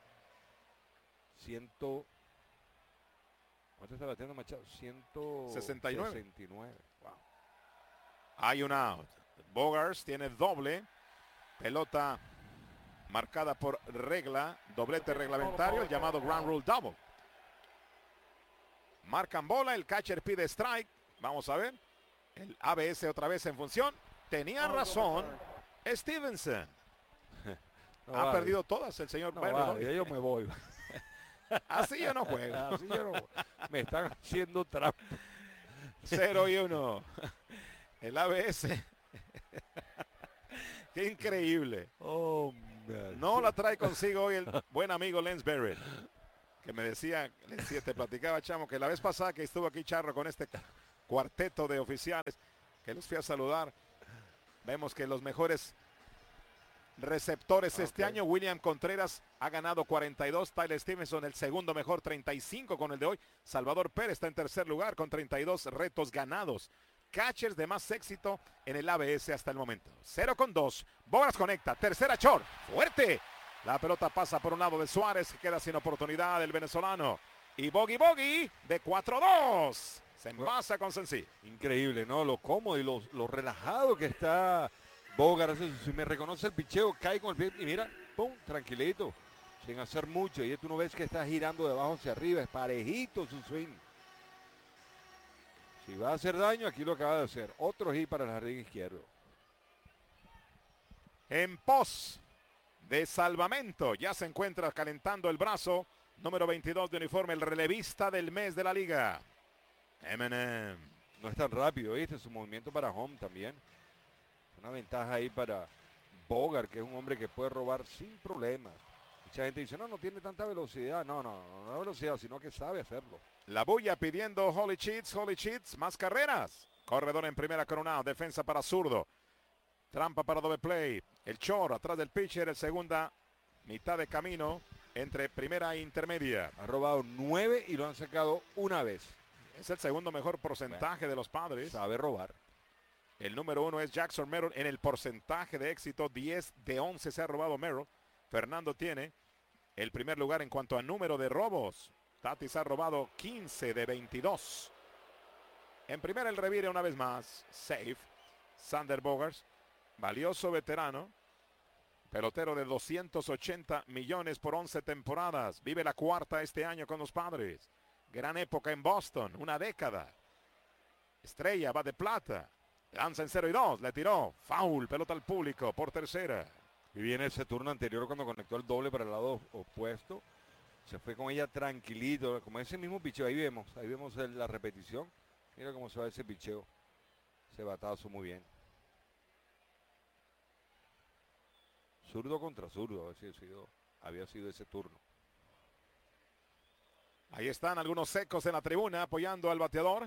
¿Cuánto está batiendo Machado? 169. Wow. Hay un out. Bogaerts tiene doble. Pelota marcada por regla, doblete reglamentario, el llamado Ground Rule Double. Marcan bola, el catcher pide strike. Vamos a ver. El ABS otra vez en función. Tenía razón Stevenson. Ha perdido todas el señor. Yo me voy. Así yo no juego. Así yo no. Me están haciendo trampa. 0-1. El ABS. Qué increíble. Oh, no la trae consigo hoy el buen amigo Lance Barrett. que me decía, te platicaba, Chamo, que la vez pasada que estuvo aquí Charro con este cuarteto de oficiales, que los fui a saludar, vemos que los mejores receptores este año, William Contreras ha ganado 42, Tyler Stevenson el segundo mejor, 35 con el de hoy, Salvador Pérez está en tercer lugar con 32 retos ganados. Catchers de más éxito en el ABS hasta el momento. 0-2, Bogars conecta, tercera short, fuerte. La pelota pasa por un lado de Suárez, que queda sin oportunidad el venezolano. Y Bogey de 4-2. Se envasa con Sensi. Increíble, ¿no? Lo cómodo y lo relajado que está Bogart. Si me reconoce el picheo, cae con el pie y mira, pum, tranquilito, sin hacer mucho. Y tú no ves que está girando de abajo hacia arriba, es parejito su swing. Si va a hacer daño, aquí lo acaba de hacer. Otro hit para el jardín izquierdo. En pos de salvamento, ya se encuentra calentando el brazo, número 22 de uniforme, el relevista del mes de la liga. Eminem. No es tan rápido, ¿viste? Su movimiento para home también. Una ventaja ahí para Bogart, que es un hombre que puede robar sin problemas. Mucha gente dice, no tiene tanta velocidad. No velocidad, sino que sabe hacerlo. La bulla pidiendo Holy Cheats, más carreras. Corredor en primera coronado, defensa para zurdo. Trampa para doble play. El short atrás del pitcher, el segunda mitad de camino entre primera e intermedia. Ha robado 9 y lo han sacado una vez. Es el segundo mejor porcentaje de los Padres. Sabe robar. El número 1 es Jackson Merrill en el porcentaje de éxito. 10 de 11 se ha robado Merrill. Fernando tiene el primer lugar en cuanto a número de robos. Tatis ha robado 15 de 22. En primera el revire una vez más. Safe. Sander Bogaerts. Valioso veterano. Pelotero de 280 millones por 11 temporadas. Vive la cuarta este año con los Padres. Gran época en Boston. Una década. Estrella va de plata. Lanza en 0-2. Le tiró. Foul. Pelota al público por tercera. Y viene ese turno anterior cuando conectó el doble para el lado opuesto. Se fue con ella tranquilito. Como ese mismo picheo. Ahí vemos la repetición. Mira cómo se va ese picheo. Ese batazo muy bien. Zurdo contra zurdo. Había sido ese turno. Ahí están algunos secos en la tribuna apoyando al bateador.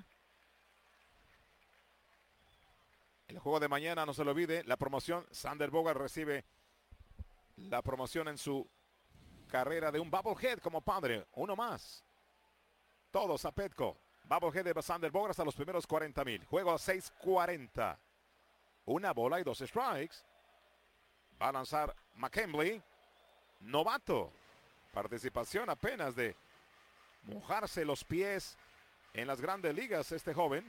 El juego de mañana, no se lo olvide, la promoción. Sander Bogaerts recibe la promoción en su carrera de un Bubblehead como padre. Uno más. Todos a Petco. Bubblehead de Sander Bogaerts a los primeros 40,000. Juego a 6:40. Una bola y 2 strikes. Va a lanzar McKembley. Novato. Participación apenas de mojarse los pies en las grandes ligas este joven.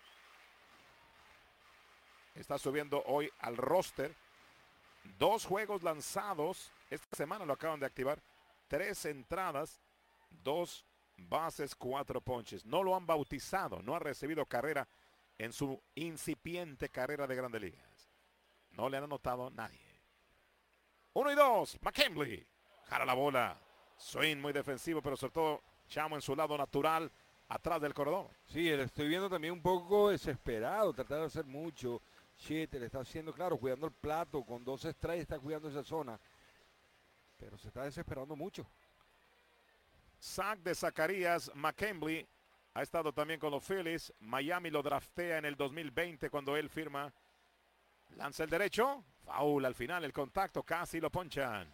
Está subiendo hoy al roster. 2 juegos lanzados. Esta semana lo acaban de activar. 3 entradas, 2 bases, 4 ponches. No lo han bautizado. No ha recibido carrera en su incipiente carrera de grandes ligas. No le han anotado nadie. 1-2. McKembley. Jala la bola. Swing muy defensivo, pero sobre todo Chamo en su lado natural, atrás del corredor. Sí, le estoy viendo también un poco desesperado, tratar de hacer mucho. Shit, le está haciendo, claro, cuidando el plato, con 2 strikes está cuidando esa zona. Pero se está desesperando mucho. Sack de Zacarías McKembley. Ha estado también con los Phillies. Miami lo draftea en el 2020 cuando él firma. Lanza el derecho. Foul al final, el contacto, casi lo ponchan.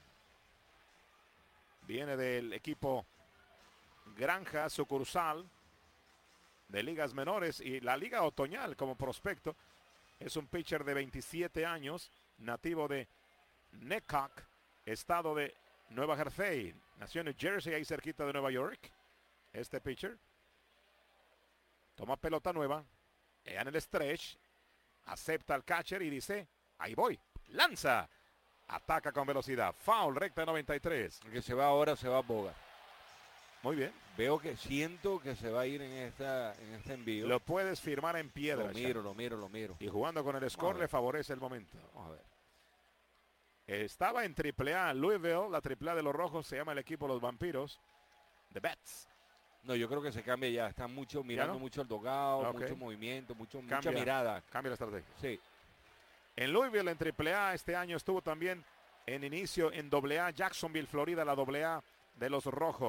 Viene del equipo Granja, sucursal de ligas menores y la liga otoñal como prospecto. Es un pitcher de 27 años, nativo de Neckcock, estado de Nueva Jersey. Nació en New Jersey, ahí cerquita de Nueva York. Este pitcher toma pelota nueva, en el stretch, acepta al catcher y dice, ahí voy, lanza. Ataca con velocidad, foul, recta 93. El que se va ahora, se va Bogart. Muy bien. Siento que se va a ir en este envío. Lo puedes firmar en piedra. Lo miro. Y jugando con el score le favorece el momento. Vamos a ver. Estaba en AAA Louisville, la AAA de los Rojos, se llama el equipo Los Vampiros. The Bats. No, yo creo que se cambia ya. Están mirando mucho el dogado, mucho movimiento, mucha mirada. Cambia la estrategia. Sí. En Louisville, en AAA, este año estuvo también en inicio en AA, Jacksonville, Florida, la AA de los Rojos.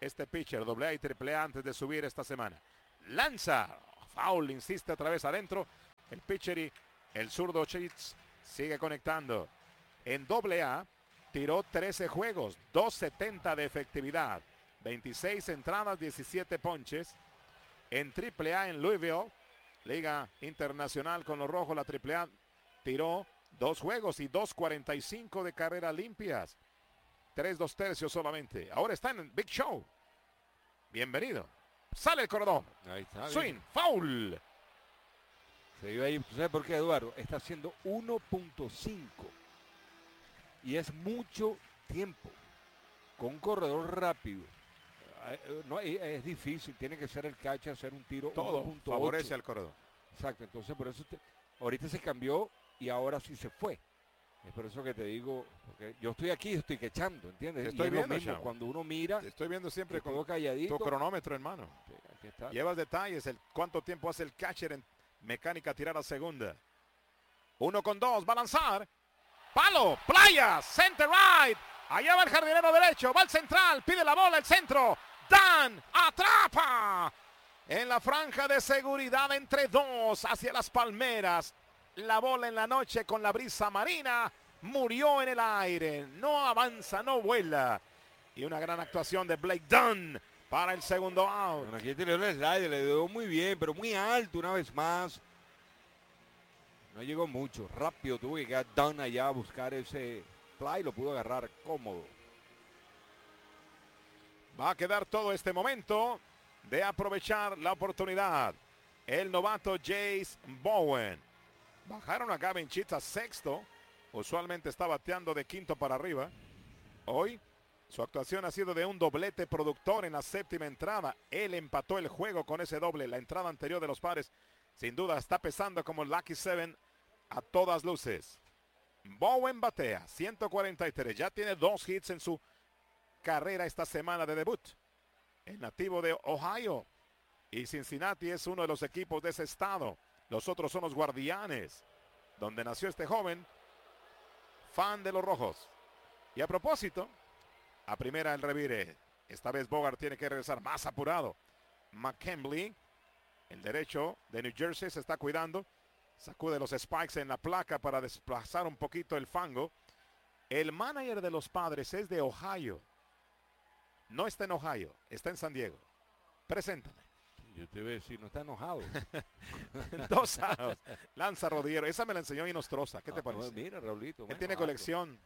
este pitcher, AA y AAA antes de subir esta semana. Lanza, foul, insiste otra vez adentro. El pitcher y el zurdo Chitz sigue conectando. En AA tiró 13 juegos, 2.70 de efectividad, 26 entradas, 17 ponches. En AAA en Louisville, Liga Internacional con los Rojos, la AAA tiró 2 juegos y 2.45 de carreras limpias. 3 2/3 solamente. Ahora está en el Big Show. Bienvenido. Sale el corredor. Ahí está. Swing, Bien. foul. Se iba ahí. ¿Tú sabes por qué, Eduardo? Está haciendo 1.5. Y es mucho tiempo. Con un corredor rápido. No, es difícil. Tiene que ser el catch, hacer un tiro. Todo 1.8. favorece al corredor. Exacto. Entonces, por eso ahorita se cambió y ahora sí se fue. Es por eso que te digo, porque yo estoy aquí, estoy quechando, ¿entiendes? Estoy y es viendo, lo mismo, Chavo. cuando uno mira, estoy viendo siempre con todo calladito. tu cronómetro en mano. Sí, aquí está. Llevas detalles, cuánto tiempo hace el catcher en mecánica tirar a segunda. 1-2, va a lanzar. Palo, playa, center right. Allá va el jardinero derecho, va al central, pide la bola, el centro. Dan, atrapa. En la franja de seguridad entre dos, hacia las palmeras. La bola en la noche con la brisa marina. Murió en el aire. No avanza, no vuela. Y una gran actuación de Blake Dunn para el segundo out. Bueno, aquí tiene el slide, le dio muy bien, pero muy alto una vez más. No llegó mucho. Rápido tuvo que llegar Dunn allá a buscar ese fly. Lo pudo agarrar cómodo. Va a quedar todo este momento de aprovechar la oportunidad. El novato Jace Bowen. Bajaron a Gavin Chitz a sexto. Usualmente está bateando de quinto para arriba. Hoy su actuación ha sido de un doblete productor en la séptima entrada. Él empató el juego con ese doble. La entrada anterior de los Padres sin duda está pesando como el Lucky Seven a todas luces. Bowen batea 143. Ya tiene 2 hits en su carrera esta semana de debut. El nativo de Ohio. Y Cincinnati es uno de los equipos de ese estado. Los otros son los Guardianes, donde nació este joven, fan de los Rojos. Y a propósito, a primera el revire. Esta vez Bogart tiene que regresar más apurado. McKinley, el derecho de New Jersey, se está cuidando. Sacude los spikes en la placa para desplazar un poquito el fango. El manager de los Padres es de Ohio. No está en Ohio, está en San Diego. Preséntame. Yo te voy a decir, no está enojado. 2 outs. Lanza Rodillero. Esa me la enseñó Inostroza. ¿Qué te parece? Mira, Raulito. Él tiene colección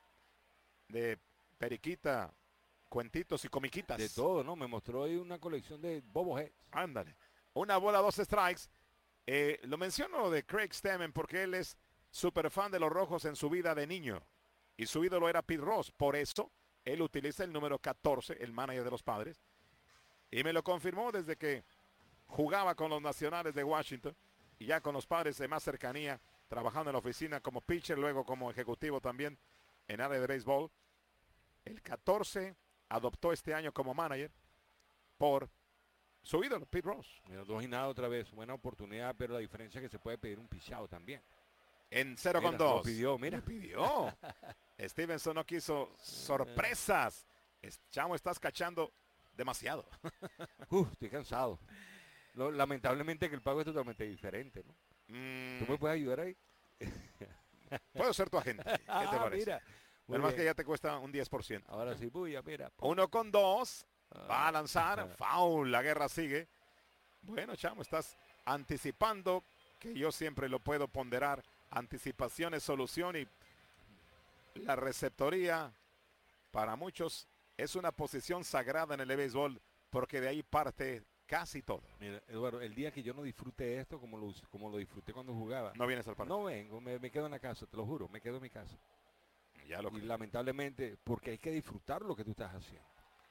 de periquita, cuentitos y comiquitas. De todo, ¿no? Me mostró ahí una colección de boboheads. Ándale. Una bola, 2 strikes. Lo menciono de Craig Stammen porque él es súper fan de los Rojos en su vida de niño. Y su ídolo era Pete Ross. Por eso, él utiliza el número 14, el manager de los Padres. Y me lo confirmó desde que jugaba con los Nacionales de Washington y ya con los Padres de más cercanía, trabajando en la oficina como pitcher, luego como ejecutivo también en área de béisbol. El 14 adoptó este año como manager por su ídolo, Pete Ross. Mira, 2 y nada otra vez, buena oportunidad, pero la diferencia es que se puede pedir un pichado también. En 0-2. Lo pidió, mira. Lo pidió. Stevenson no quiso sorpresas. Chamo, estás cachando demasiado. Estoy cansado. Lamentablemente que el pago es totalmente diferente, ¿no? ¿Tú me puedes ayudar ahí? Puedo ser tu agente. ¿Qué te parece? Mira. Pero más que ya te cuesta un 10%. Ahora sí, bulla, mira. 1-2. Va a lanzar. Foul. La guerra sigue. Bueno, chamo, estás anticipando, que yo siempre lo puedo ponderar. Anticipación es solución y la receptoría para muchos es una posición sagrada en el béisbol porque de ahí parte casi todo. Mira, Eduardo, el día que yo no disfrute esto como lo disfruté cuando jugaba. No vienes al partido. No vengo, me quedo en la casa, te lo juro, me quedo en mi casa. Ya lo y lamentablemente, porque hay que disfrutar lo que tú estás haciendo.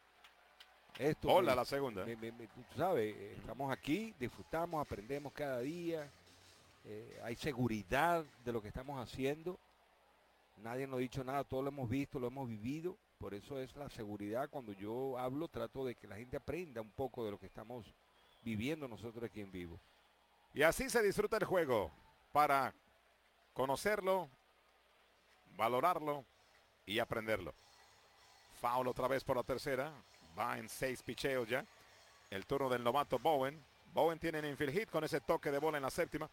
Esto, hola, la segunda. Tú sabes, estamos aquí, disfrutamos, aprendemos cada día. Hay seguridad de lo que estamos haciendo. Nadie nos ha dicho nada, todo lo hemos visto, lo hemos vivido. Por eso es la seguridad. Cuando yo hablo, trato de que la gente aprenda un poco de lo que estamos viviendo nosotros aquí en vivo. Y así se disfruta el juego, para conocerlo, valorarlo y aprenderlo. Foul otra vez por la tercera. Va en 6 picheos ya. El turno del novato Bowen. Bowen tiene en infield hit con ese toque de bola en la séptima.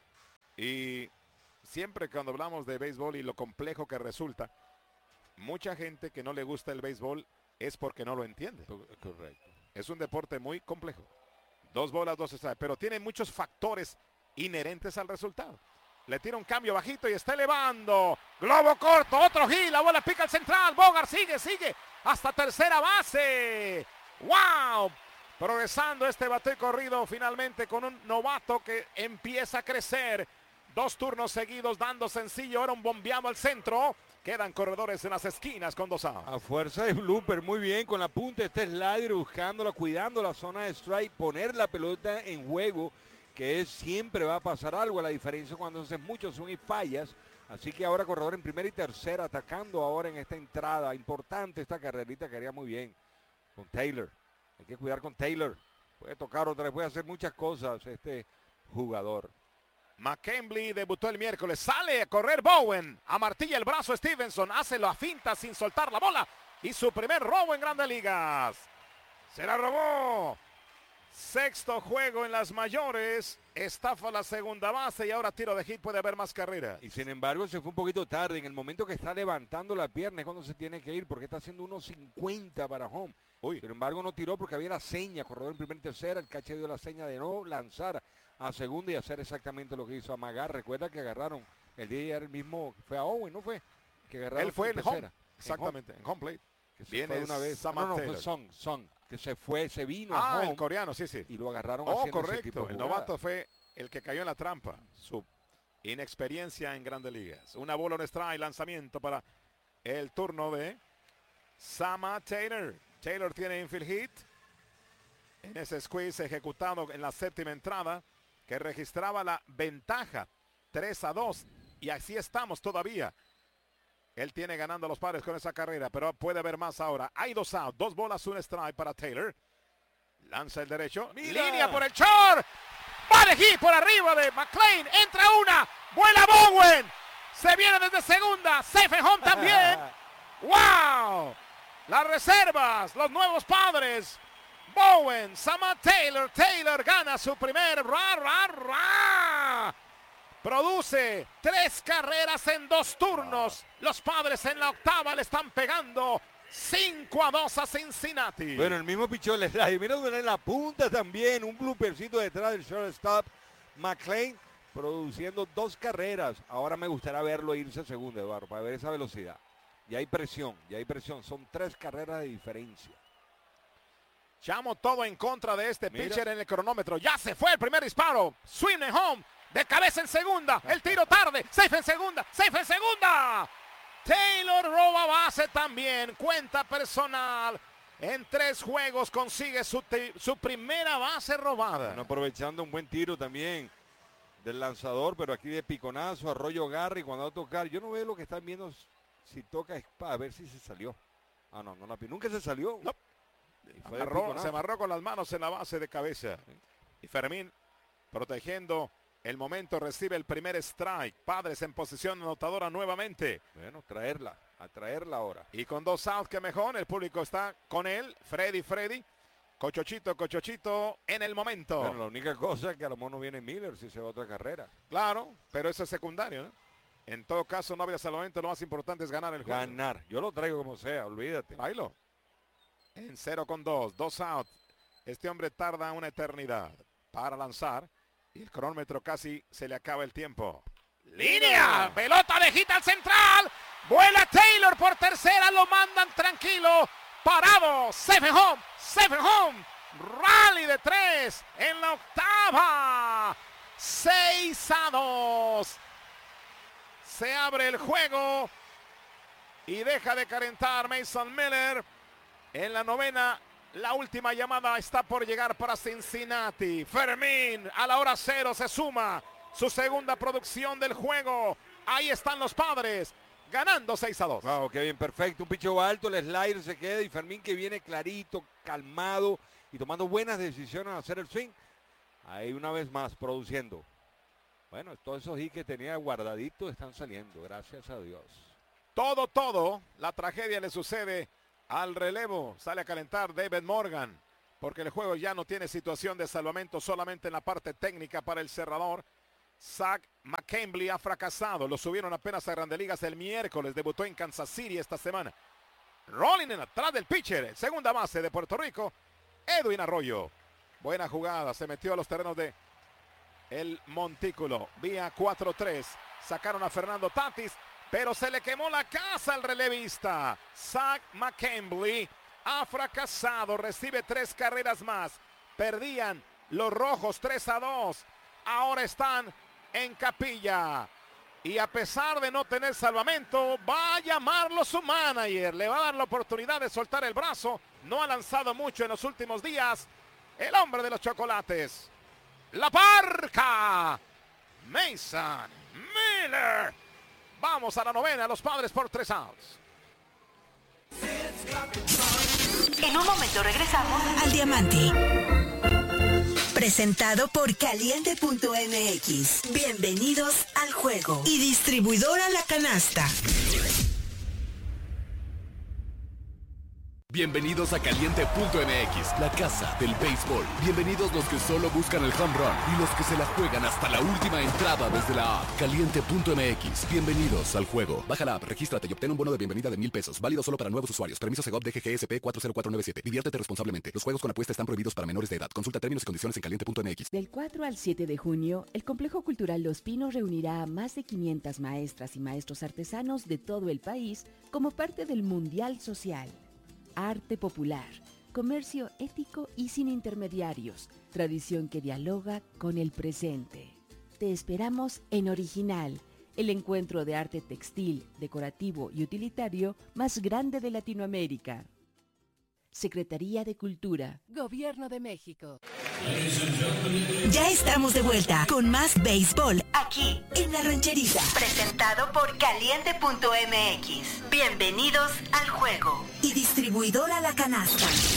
Y siempre cuando hablamos de béisbol y lo complejo que resulta, mucha gente que no le gusta el béisbol es porque no lo entiende. Correcto. Es un deporte muy complejo. 2 bolas, 2 strikes, pero tiene muchos factores inherentes al resultado. Le tira un cambio bajito y está elevando. Globo corto, otro hit, la bola pica al central. Bogart sigue hasta tercera base. ¡Wow! Progresando este bate corrido finalmente con un novato que empieza a crecer. 2 turnos seguidos dando sencillo. Era un bombeado al centro. Quedan corredores en las esquinas con 2 outs. A fuerza de blooper, muy bien. Con la punta este slider, buscándola, cuidando la zona de strike. Poner la pelota en juego, que siempre va a pasar algo. La diferencia cuando haces muchos son y fallas. Así que ahora corredor en primera y tercera, atacando ahora en esta entrada. Importante esta carrerita que haría muy bien con Taylor. Hay que cuidar con Taylor. Puede tocar otra vez, puede hacer muchas cosas este jugador. McKinley debutó el miércoles. Sale a correr Bowen. Amartilla el brazo Stevenson. Hace la finta sin soltar la bola. Y su primer robo en Grandes Ligas. Se la robó. 6º juego en las mayores. Estafa la segunda base y ahora tiro de hit. Puede haber más carreras. Y sin embargo se fue un poquito tarde. En el momento que está levantando la pierna es cuando se tiene que ir, porque está haciendo 1.50 para home. Sin embargo no tiró porque había la seña. Corredor en primera y tercera. El catcher dio la seña de no lanzar a segunda y hacer exactamente lo que hizo Amagar. Recuerda que agarraron el día de ayer el mismo. Fue a Owen, ¿no fue? Que agarraron. Él fue en home. Exactamente, en home plate. Que se Viene fue una vez. Fue Song, que se vino a home. El coreano, sí. Y lo agarraron haciendo ese tipo correcto. de El jugada. novato fue el que cayó en la trampa. Su inexperiencia en Grandes Ligas. Una bola, un strike, lanzamiento para el turno de Sama Taylor. Taylor tiene infield hit. En ese squeeze ejecutado en la séptima entrada, que registraba la ventaja 3-2. Y así estamos todavía. Él tiene ganando a los Padres con esa carrera, pero puede haber más ahora. Hay 2 outs, 2 bolas, un strike para Taylor. Lanza el derecho. ¡Mira! Línea por el short. Va de hit por arriba de McLean. Entra una. Vuela Bowen. Se viene desde segunda. Safe and home también. ¡Wow! Las reservas, los nuevos Padres. Bowen, Sama Taylor. Taylor gana su primer Produce 3 carreras en 2 turnos. Los Padres en la octava le están pegando 5-2 a Cincinnati. Bueno, el mismo pichón le da. Y mira en la punta también. Un bloopercito detrás del shortstop. McLean produciendo 2 carreras. Ahora me gustaría verlo irse a segunda, Eduardo, para ver esa velocidad. Y hay presión. Son 3 carreras de diferencia. Chamo todo en contra de este pitcher en el cronómetro. Ya se fue el primer disparo. Swing and home. De cabeza en segunda. El tiro tarde. Safe en segunda. Taylor roba base también. Cuenta personal. En 3 juegos consigue su primera base robada. Bueno, aprovechando un buen tiro también del lanzador, pero aquí de piconazo, Arroyo Garry cuando va a tocar. Yo no veo lo que están viendo si toca a ver si se salió. No, nunca se salió. No. Se amarró con las manos en la base de cabeza. Y Fermín, protegiendo el momento, recibe el primer strike. Padres en posición anotadora nuevamente. Bueno, atraerla ahora. Y con 2 outs, que mejor. El público está con él. Freddy. Cochochito en el momento. Bueno, la única cosa es que a lo mejor no viene Miller si se va a otra carrera. Claro, pero eso es secundario, ¿no? En todo caso, no había salvamento. Lo más importante es ganar el juego. Ganar. Yo lo traigo como sea, olvídate. Bailo. En 0-2, 2 outs. Este hombre tarda una eternidad para lanzar. Y el cronómetro casi se le acaba el tiempo. ¡Línea! Pelota de hit al central. Vuela Taylor por tercera. Lo mandan tranquilo. Parado. Safe and home. Rally de 3 en la octava. 6-2. Se abre el juego. Y deja de calentar Mason Miller. En la novena, la última llamada está por llegar para Cincinnati. Fermín a la hora 0 se suma su segunda producción del juego. Ahí están los Padres ganando 6-2. Wow, qué bien, perfecto. Un picho alto, el slider se queda y Fermín que viene clarito, calmado y tomando buenas decisiones al hacer el swing. Ahí una vez más produciendo. Bueno, todos esos hits que tenía guardaditos están saliendo, gracias a Dios. Todo, la tragedia le sucede Al relevo sale a calentar David Morgan, porque el juego ya no tiene situación de salvamento, solamente en la parte técnica para el cerrador. Zach McCambley ha fracasado, lo subieron apenas a Grandes Ligas el miércoles, debutó en Kansas City esta semana. Rolling en atrás del pitcher, segunda base de Puerto Rico, Edwin Arroyo. Buena jugada, se metió a los terrenos de el montículo, vía 4-3, sacaron a Fernando Tatis, pero se le quemó la casa al relevista. Zach McCambley ha fracasado, recibe 3 carreras más. Perdían los rojos 3-2. Ahora están en capilla. Y a pesar de no tener salvamento, va a llamarlo su manager. Le va a dar la oportunidad de soltar el brazo. No ha lanzado mucho en los últimos días. El hombre de los chocolates. La Parca. Mason Miller. Vamos a la novena, los Padres por 3 outs. En un momento regresamos al Diamante. Presentado por Caliente.mx. Bienvenidos al juego. Y distribuidora La Canasta. Bienvenidos a Caliente.mx, la casa del béisbol. Bienvenidos los que solo buscan el home run y los que se la juegan hasta la última entrada desde la app. Caliente.mx, bienvenidos al juego. Baja la app, regístrate y obtén un bono de bienvenida de $1,000. Válido solo para nuevos usuarios. Permiso Segov DGGSP 40497. Diviértete responsablemente. Los juegos con apuesta están prohibidos para menores de edad. Consulta términos y condiciones en Caliente.mx. Del 4 al 7 de junio, el Complejo Cultural Los Pinos reunirá a más de 500 maestras y maestros artesanos de todo el país como parte del Mundial Social. Arte popular, comercio ético y sin intermediarios, tradición que dialoga con el presente. Te esperamos en Original, el encuentro de arte textil, decorativo y utilitario más grande de Latinoamérica. Secretaría de Cultura. Gobierno de México. Ya estamos de vuelta con más béisbol aquí en La Rancherita. Presentado por Caliente.mx. Bienvenidos al juego. Y distribuidora La Canasta.